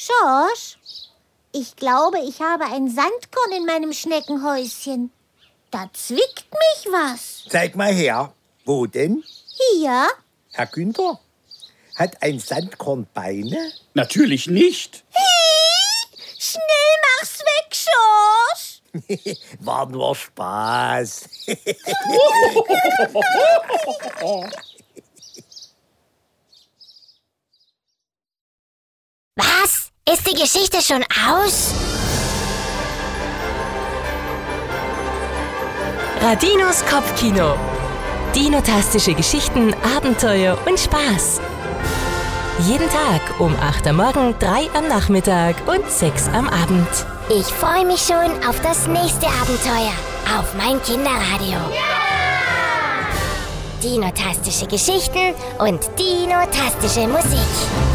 Schorsch, ich glaube, ich habe ein Sandkorn in meinem Schneckenhäuschen. Da zwickt mich was. Zeig mal her. Wo denn? Hier? Herr Günther, hat ein Sandkorn Beine? Natürlich nicht. Schnell mach's weg, Schorsch. War nur Spaß. Was? Ist die Geschichte schon aus? Radinos Kopfkino. Dinotastische Geschichten, Abenteuer und Spaß. Jeden Tag um 8 am Morgen, 3 am Nachmittag und 6 am Abend. Ich freue mich schon auf das nächste Abenteuer auf mein Kinderradio. Dinotastische Geschichten und dinotastische Musik.